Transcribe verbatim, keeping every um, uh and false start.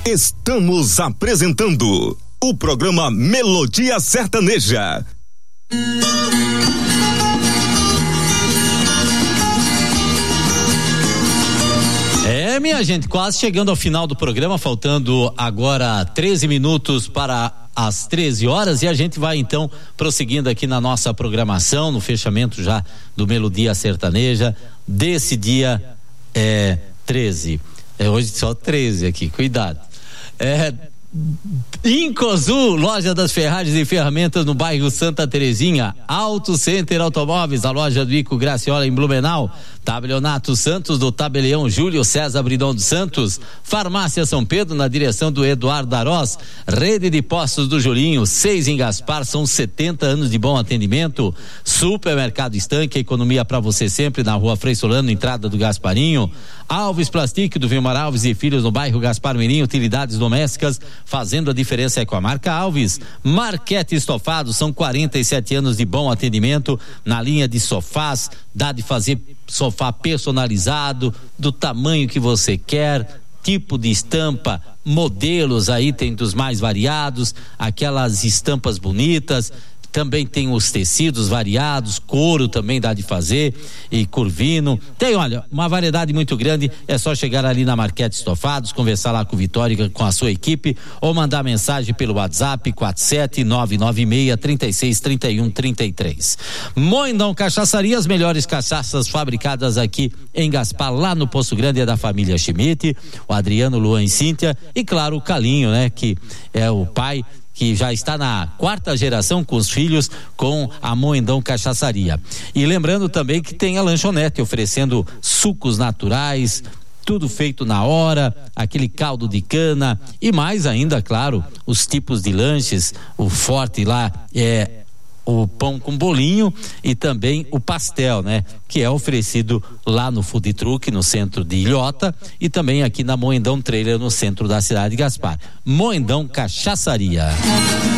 Estamos apresentando o programa Melodia Sertaneja. É, minha gente, quase chegando ao final do programa, faltando agora treze minutos para às treze horas, e a gente vai então prosseguindo aqui na nossa programação, no fechamento já do Melodia Sertaneja desse dia é, treze. É hoje só treze aqui, cuidado. É, Incosul, loja das ferragens e ferramentas no bairro Santa Terezinha. Auto Center Automóveis, a loja do Ico Graciola em Blumenau. Tabelionato Santos, do Tabelião Júlio César Bridon dos Santos. Farmácia São Pedro, na direção do Eduardo Arós. Rede de Postos do Julinho, seis em Gaspar, são setenta anos de bom atendimento. Supermercado Estanque, economia para você sempre, na rua Frei Solano, entrada do Gasparinho. Alves Plastique, do Vilmar Alves e Filhos, no bairro Gaspar Mirim, utilidades domésticas, fazendo a diferença é com a marca Alves. Marquete Estofados, são quarenta e sete anos de bom atendimento na linha de sofás, dá de fazer sofá personalizado, do tamanho que você quer, tipo de estampa, modelos aí tem dos mais variados, aquelas estampas bonitas. Também tem os tecidos variados, couro também dá de fazer, e curvino. Tem, olha, uma variedade muito grande. É só chegar ali na Marquete Estofados, conversar lá com o Vitória, com a sua equipe, ou mandar mensagem pelo WhatsApp quatro sete nove nove seis, três seis, três um, três três. Moindão Cachaçaria, as melhores cachaças fabricadas aqui em Gaspar, lá no Poço Grande, é da família Schmidt, o Adriano, Luan e Cíntia, e claro, o Calinho, né, que é o pai, que já está na quarta geração com os filhos, com a Moendão Cachaçaria. E lembrando também que tem a lanchonete oferecendo sucos naturais, tudo feito na hora, aquele caldo de cana e mais ainda, claro, os tipos de lanches. O forte lá é o pão com bolinho e também o pastel, né? Que é oferecido lá no Food Truck, no centro de Ilhota, e também aqui na Moendão Trailer, no centro da cidade de Gaspar. Moendão Cachaçaria.